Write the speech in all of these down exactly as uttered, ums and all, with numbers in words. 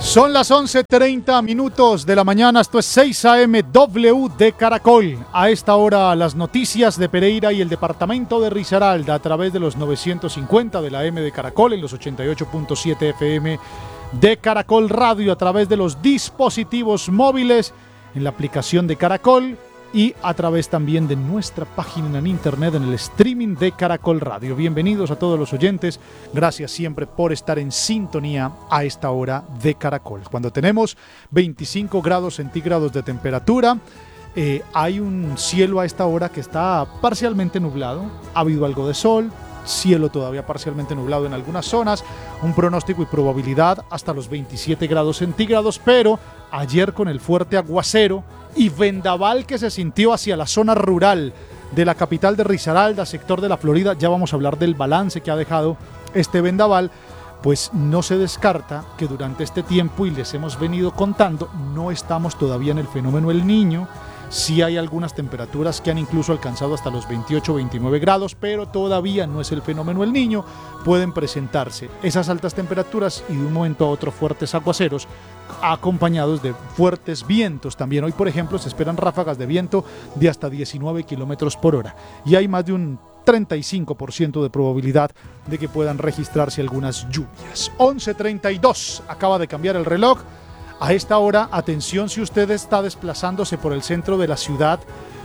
Son las once treinta minutos de la mañana, esto es seis A M W de Caracol. A esta hora las noticias de Pereira y el departamento de Risaralda a través de los novecientos cincuenta de la M de Caracol, en los ochenta y ocho punto siete F M de Caracol Radio, a través de los dispositivos móviles, en la aplicación de Caracol y a través también de nuestra página en internet, en el streaming de Caracol Radio. Bienvenidos a todos los oyentes, gracias siempre por estar en sintonía a esta hora de Caracol. Cuando tenemos veinticinco grados centígrados de temperatura, eh, hay un cielo a esta hora que está parcialmente nublado, ha habido algo de sol, cielo todavía parcialmente nublado en algunas zonas, un pronóstico y probabilidad hasta los veintisiete grados centígrados, pero ayer con el fuerte aguacero y vendaval que se sintió hacia la zona rural de la capital de Risaralda, sector de la Florida, ya vamos a hablar del balance que ha dejado este vendaval, pues no se descarta que durante este tiempo, y les hemos venido contando, no estamos todavía en el fenómeno El Niño. Sí hay algunas temperaturas que han incluso alcanzado hasta los veintiocho, veintinueve grados, pero todavía no es el fenómeno El Niño. Pueden presentarse esas altas temperaturas y de un momento a otro fuertes aguaceros acompañados de fuertes vientos también. Hoy, por ejemplo, se esperan ráfagas de viento de hasta diecinueve kilómetros por hora y hay más de un treinta y cinco por ciento de probabilidad de que puedan registrarse algunas lluvias. once treinta y dos, acaba de cambiar el reloj. A esta hora, atención, si usted está desplazándose por el centro de la ciudad,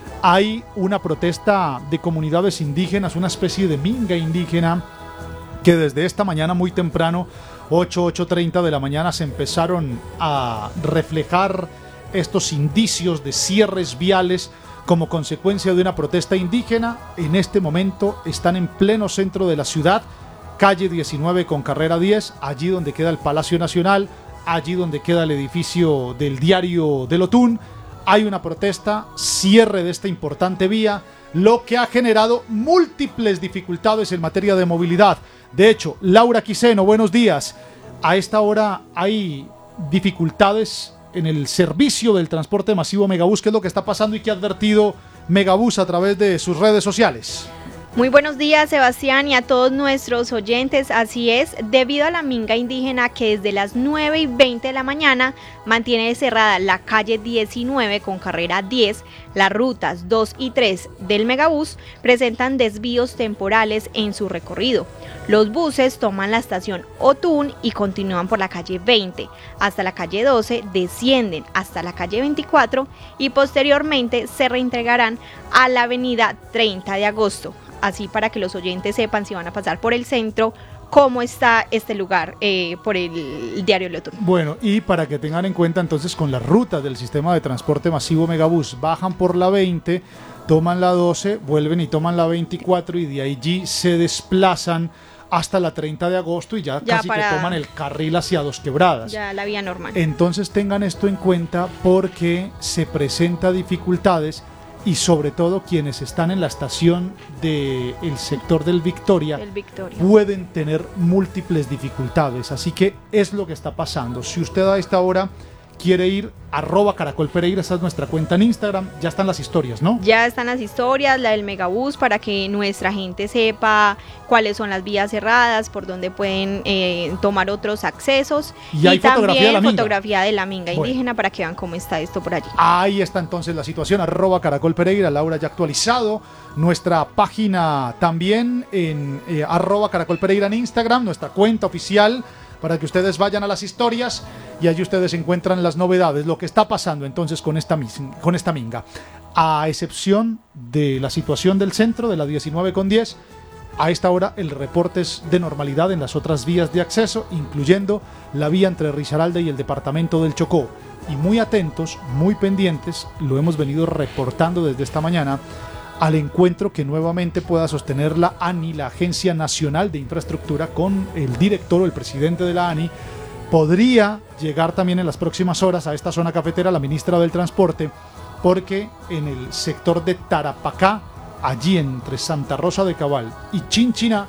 hay una protesta de comunidades indígenas, una especie de minga indígena, que desde esta mañana muy temprano, ocho, ocho treinta de la mañana, se empezaron a reflejar estos indicios de cierres viales como consecuencia de una protesta indígena. En este momento están en pleno centro de la ciudad, calle diecinueve con carrera diez, allí donde queda el Palacio Nacional, allí donde queda el edificio del diario del Otún. Hay una protesta, cierre de esta importante vía, lo que ha generado múltiples dificultades en materia de movilidad. De hecho, Laura Quiseno, buenos días. A esta hora hay dificultades en el servicio del transporte masivo Megabús. ¿Qué es lo que está pasando y qué ha advertido Megabús a través de sus redes sociales? Muy buenos días, Sebastián, y a todos nuestros oyentes. Así es, debido a la minga indígena que desde las nueve y veinte de la mañana mantiene cerrada la calle diecinueve con carrera diez, las rutas dos y tres del Megabús presentan desvíos temporales en su recorrido. Los buses toman la estación Otún y continúan por la calle veinte hasta la calle doce, descienden hasta la calle veinticuatro y posteriormente se reintegrarán a la avenida treinta de agosto. Así para que los oyentes sepan si van a pasar por el centro, cómo está este lugar eh, por el diario El Otún. Bueno, y para que tengan en cuenta entonces con las rutas del sistema de transporte masivo Megabús, bajan por la veinte, toman la doce, vuelven y toman la veinticuatro y de allí se desplazan hasta la treinta de agosto y ya, ya casi para... que toman el carril hacia Dos Quebradas. Ya la vía normal. Entonces tengan esto en cuenta porque se presenta dificultades y sobre todo quienes están en la estación del sector del Victoria, el Victoria pueden tener múltiples dificultades. Así que es lo que está pasando. Si usted a esta hora quiere ir, arroba Caracol Pereira, esa es nuestra cuenta en Instagram, ya están las historias, ¿no? Ya están las historias, la del Megabús, para que nuestra gente sepa cuáles son las vías cerradas, por dónde pueden eh, tomar otros accesos. Y, hay y fotografía también de la minga. fotografía de la minga Bueno. indígena para que vean cómo está esto por allí. Ahí está entonces la situación, arroba Caracol Pereira, Laura ya actualizado. Nuestra página también en eh, arroba Caracol Pereira en Instagram, nuestra cuenta oficial, para que ustedes vayan a las historias y allí ustedes encuentran las novedades, lo que está pasando entonces con esta, con esta minga. A excepción de la situación del centro, de la diecinueve con diez, a esta hora el reporte es de normalidad en las otras vías de acceso, incluyendo la vía entre Risaralda y el departamento del Chocó. Y muy atentos, muy pendientes, lo hemos venido reportando desde esta mañana, al encuentro que nuevamente pueda sostener la ANI, la Agencia Nacional de Infraestructura, con el director o el presidente de la ANI. Podría llegar también en las próximas horas a esta zona cafetera la ministra del Transporte, porque en el sector de Tarapacá, allí entre Santa Rosa de Cabal y Chinchiná,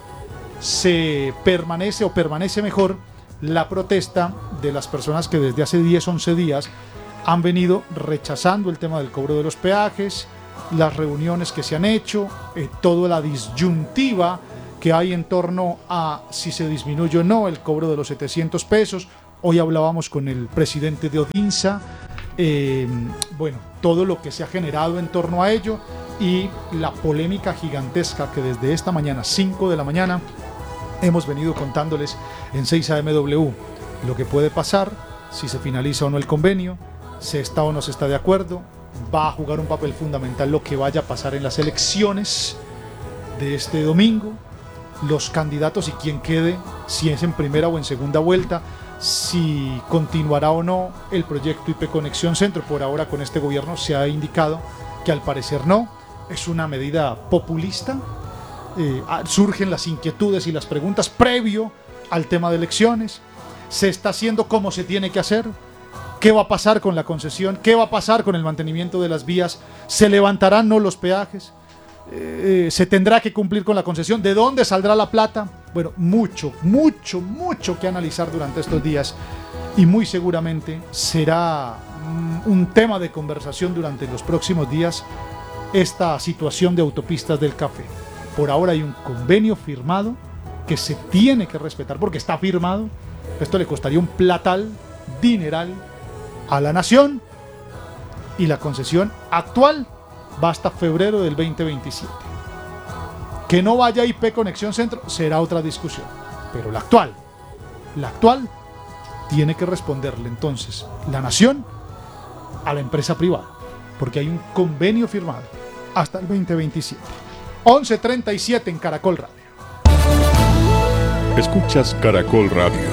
se permanece o permanece mejor la protesta de las personas que desde hace diez, once días han venido rechazando el tema del cobro de los peajes, las reuniones que se han hecho, eh, toda la disyuntiva que hay en torno a si se disminuye o no el cobro de los setecientos pesos, Hoy hablábamos con el presidente de Odinsa, eh, bueno, todo lo que se ha generado en torno a ello y la polémica gigantesca que desde esta mañana, cinco de la mañana, hemos venido contándoles en seis A M W. Lo que puede pasar, si se finaliza o no el convenio, se está o no se está de acuerdo, va a jugar un papel fundamental lo que vaya a pasar en las elecciones de este domingo, los candidatos y quién quede, si es en primera o en segunda vuelta, si continuará o no el proyecto I P Conexión Centro. Por ahora con este gobierno se ha indicado que al parecer no, es una medida populista. Eh, surgen las inquietudes y las preguntas previo al tema de elecciones. Se está haciendo como se tiene que hacer. ¿Qué va a pasar con la concesión? ¿Qué va a pasar con el mantenimiento de las vías? ¿Se levantarán no los peajes? Eh, ¿Se tendrá que cumplir con la concesión? ¿De dónde saldrá la plata? Bueno, mucho, mucho, mucho que analizar durante estos días y muy seguramente será mm, un tema de conversación durante los próximos días esta situación de Autopistas del Café. Por ahora hay un convenio firmado que se tiene que respetar porque está firmado. Esto le costaría un platal dineral a la nación y la concesión actual va hasta febrero del veinte veintisiete. Que no vaya I P Conexión Centro será otra discusión, pero la actual, la actual tiene que responderle entonces la nación a la empresa privada, porque hay un convenio firmado hasta el veinte veintisiete. once treinta y siete en Caracol Radio. Escuchas Caracol Radio.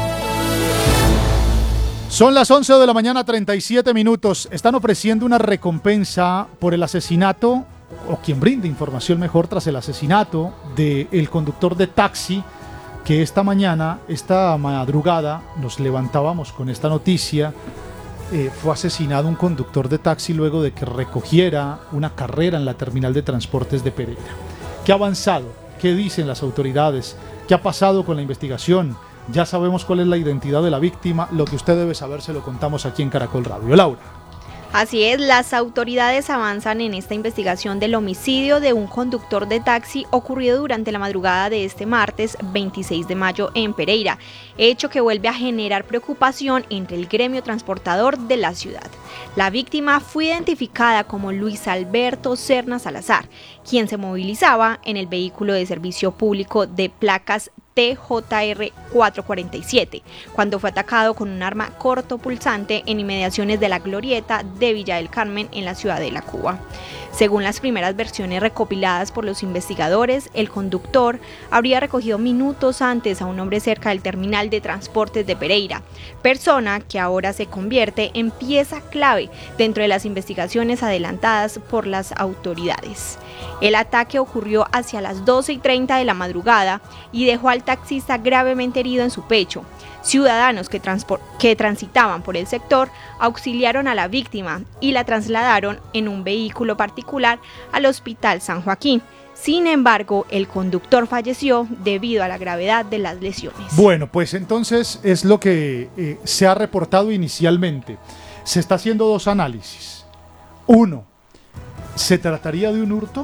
Son las once de la mañana, treinta y siete minutos. Están ofreciendo una recompensa por el asesinato, o quien brinde información mejor tras el asesinato del conductor de taxi, que esta mañana, esta madrugada, nos levantábamos con esta noticia. Eh, fue asesinado un conductor de taxi luego de que recogiera una carrera en la terminal de transportes de Pereira. ¿Qué ha avanzado? ¿Qué dicen las autoridades? ¿Qué ha pasado con la investigación? Ya sabemos cuál es la identidad de la víctima. Lo que usted debe saber se lo contamos aquí en Caracol Radio. Laura. Así es, las autoridades avanzan en esta investigación del homicidio de un conductor de taxi ocurrido durante la madrugada de este martes veintiséis de mayo en Pereira, hecho que vuelve a generar preocupación entre el gremio transportador de la ciudad. La víctima fue identificada como Luis Alberto Serna Salazar, quien se movilizaba en el vehículo de servicio público de placas T J R cuatrocientos cuarenta y siete, cuando fue atacado con un arma cortopulsante en inmediaciones de la glorieta de Villa del Carmen en la ciudad de La Cuba. Según las primeras versiones recopiladas por los investigadores, el conductor habría recogido minutos antes a un hombre cerca del terminal de transportes de Pereira, persona que ahora se convierte en pieza clave dentro de las investigaciones adelantadas por las autoridades. El ataque ocurrió hacia las doce y treinta de la madrugada y dejó al taxista gravemente herido en su pecho. Ciudadanos que, que transitaban por el sector auxiliaron a la víctima y la trasladaron en un vehículo particular al Hospital San Joaquín. Sin embargo, el conductor falleció debido a la gravedad de las lesiones. Bueno, pues entonces es lo que eh, se ha reportado inicialmente. Se está haciendo dos análisis. Uno, ¿se trataría de un hurto?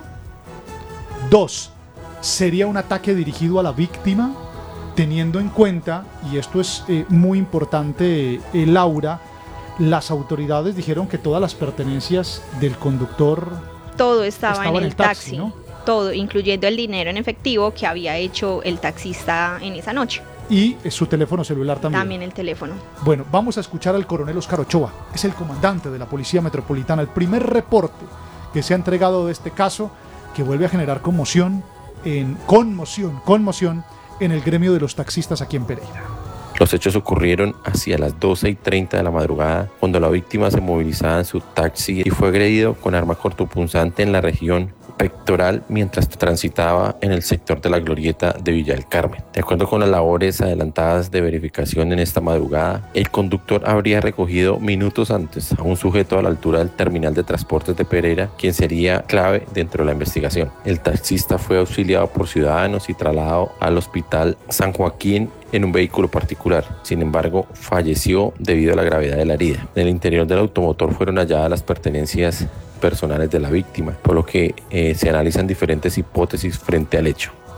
Dos, ¿sería un ataque dirigido a la víctima? Teniendo en cuenta, y esto es eh, muy importante, eh, Laura, las autoridades dijeron que todas las pertenencias del conductor todo estaba, estaba en, el en el taxi, taxi ¿no? Todo, incluyendo el dinero en efectivo que había hecho el taxista en esa noche. Y eh, su teléfono celular también. También el teléfono. Bueno, vamos a escuchar al coronel Oscar Ochoa, es el comandante de la Policía Metropolitana, el primer reporte que se ha entregado de este caso, que vuelve a generar conmoción, en conmoción, conmoción, en el gremio de los taxistas aquí en Pereira. Los hechos ocurrieron hacia las doce y treinta de la madrugada, cuando la víctima se movilizaba en su taxi y fue agredido con arma cortopunzante en la región pectoral mientras transitaba en el sector de la glorieta de Villa del Carmen. De acuerdo con las labores adelantadas de verificación en esta madrugada, el conductor habría recogido minutos antes a un sujeto a la altura del terminal de transportes de Pereira, quien sería clave dentro de la investigación. El taxista fue auxiliado por ciudadanos y trasladado al Hospital San Joaquín en un vehículo particular. Sin embargo, falleció debido a la gravedad de la herida. En el interior del automotor fueron halladas las pertenencias personales de la víctima, por lo que eh, se analizan diferentes hipótesis frente al hecho.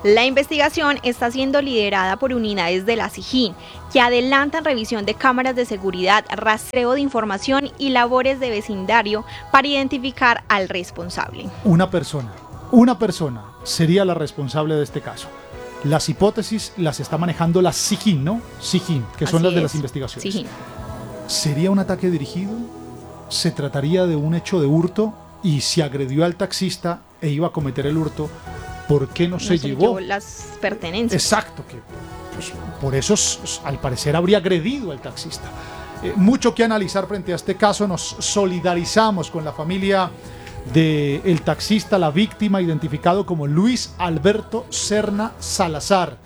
La investigación está siendo liderada por unidades de la SIJIN, que adelantan revisión de cámaras de seguridad, rastreo de información y labores de vecindario para identificar al responsable. Una persona, una persona sería la responsable de este caso. Las hipótesis las está manejando la SIJIN, ¿no? SIJIN, que son Así las de es. las investigaciones. SIJIN. ¿Sería un ataque dirigido? ¿Se trataría de un hecho de hurto? Y si agredió al taxista e iba a cometer el hurto, ¿por qué no, no se, se llevó? llevó las pertenencias? Exacto, que pues, por eso al parecer habría agredido al taxista. Eh, mucho que analizar frente a este caso. Nos solidarizamos con la familia del taxista, la víctima, identificado como Luis Alberto Serna Salazar.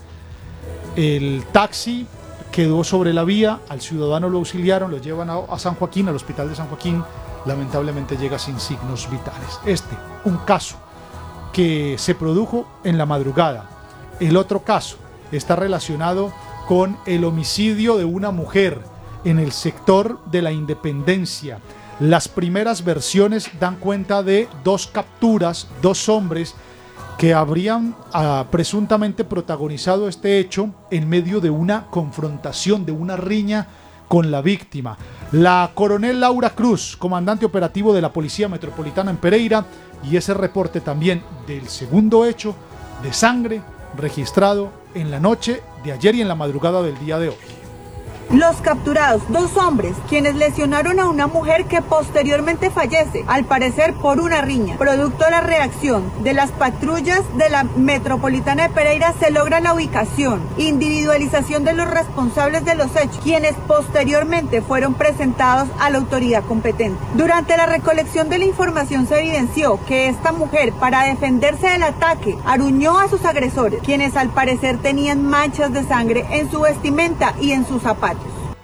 El taxi quedó sobre la vía, al ciudadano lo auxiliaron, lo llevan a, a San Joaquín, al hospital de San Joaquín. Lamentablemente llega sin signos vitales. Este, un caso que se produjo en la madrugada. El otro caso está relacionado con el homicidio de una mujer en el sector de la Independencia. Las primeras versiones dan cuenta de dos capturas, dos hombres que habrían uh, presuntamente protagonizado este hecho en medio de una confrontación, de una riña con la víctima. La coronel Laura Cruz, comandante operativo de la Policía Metropolitana en Pereira, y ese reporte también del segundo hecho de sangre registrado en la noche de ayer y en la madrugada del día de hoy. Los capturados, dos hombres, quienes lesionaron a una mujer que posteriormente fallece, al parecer por una riña. Producto de la reacción de las patrullas de la Metropolitana de Pereira, se logra la ubicación, individualización de los responsables de los hechos, quienes posteriormente fueron presentados a la autoridad competente. Durante la recolección de la información se evidenció que esta mujer, para defenderse del ataque, aruñó a sus agresores, quienes al parecer tenían manchas de sangre en su vestimenta y en sus zapatos.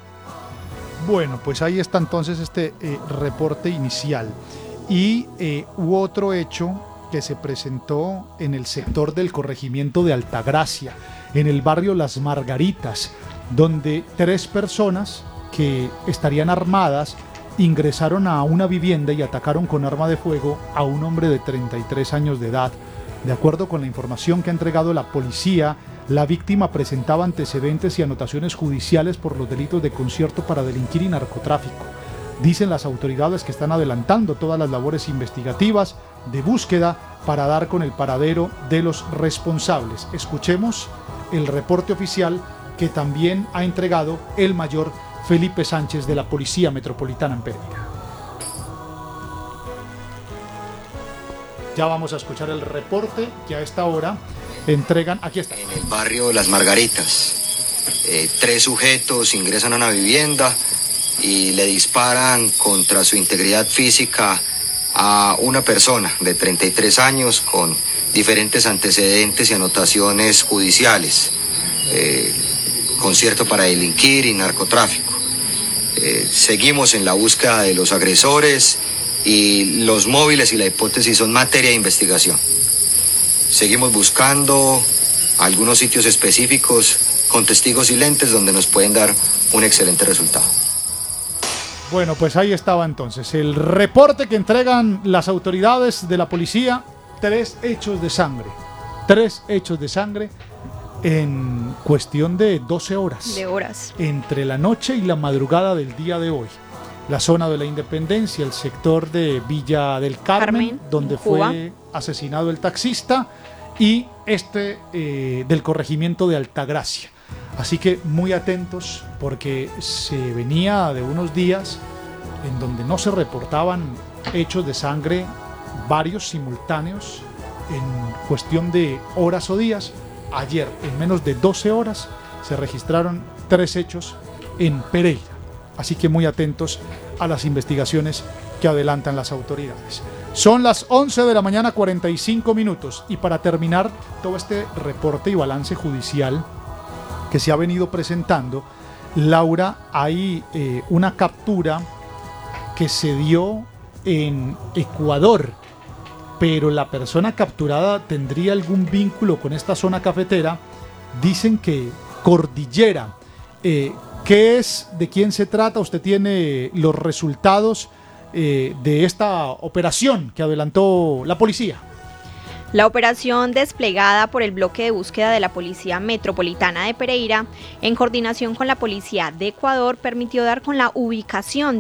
Bueno, pues ahí está entonces este eh, reporte inicial. Y eh, hubo otro hecho que se presentó en el sector del corregimiento de Altagracia, en el barrio Las Margaritas, donde tres personas que estarían armadas ingresaron a una vivienda y atacaron con arma de fuego a un hombre de treinta y tres años de edad. De acuerdo con la información que ha entregado la policía, la víctima presentaba antecedentes y anotaciones judiciales por los delitos de concierto para delinquir y narcotráfico. Dicen las autoridades que están adelantando todas las labores investigativas de búsqueda para dar con el paradero de los responsables. Escuchemos el reporte oficial que también ha entregado el mayor Felipe Sánchez de la Policía Metropolitana en Pereira. Ya vamos a escuchar el reporte que a esta hora entregan. Aquí está. En el barrio Las Margaritas, eh, tres sujetos ingresan a una vivienda y le disparan contra su integridad física a una persona de treinta y tres años con diferentes antecedentes y anotaciones judiciales, eh, concierto para delinquir y narcotráfico. Eh, seguimos en la búsqueda de los agresores y los móviles y la hipótesis son materia de investigación. Seguimos buscando algunos sitios específicos con testigos silentes donde nos pueden dar un excelente resultado. Bueno, pues ahí estaba entonces el reporte que entregan las autoridades de la policía. Tres hechos de sangre. Tres hechos de sangre en cuestión de doce horas. De horas. Entre la noche y la madrugada del día de hoy. La zona de la Independencia, el sector de Villa del Carmen, Carmen donde fue asesinado el taxista, y este eh, del corregimiento de Altagracia. Así que muy atentos, porque se venía de unos días en donde no se reportaban hechos de sangre, varios simultáneos, en cuestión de horas o días. Ayer, en menos de doce horas, se registraron tres hechos en Pereira. Así que muy atentos a las investigaciones que adelantan las autoridades. Son las once de la mañana, cuarenta y cinco minutos. Y para terminar todo este reporte y balance judicial que se ha venido presentando, Laura, hay eh, una captura que se dio en Ecuador, pero la persona capturada tendría algún vínculo con esta zona cafetera. Dicen que Cordillera. Eh, ¿Qué es? ¿De quién se trata? Usted tiene los resultados eh, de esta operación que adelantó la policía. La operación desplegada por el bloque de búsqueda de la Policía Metropolitana de Pereira, en coordinación con la Policía de Ecuador, permitió dar con la ubicación